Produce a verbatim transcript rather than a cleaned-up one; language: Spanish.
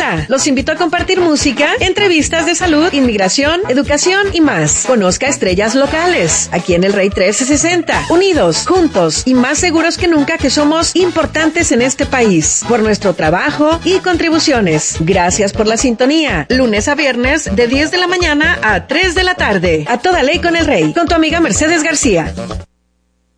García. Los invito a compartir música, entrevistas de salud, inmigración, educación y más. Conozca estrellas locales, aquí en el Rey trescientos sesenta. Unidos, juntos y más seguros que nunca que somos importantes en este país. Por nuestro trabajo y contribuciones. Gracias por la sintonía. Lunes a viernes de diez de la mañana a tres de la tarde. A toda ley con el Rey. Con tu amiga Mercedes García.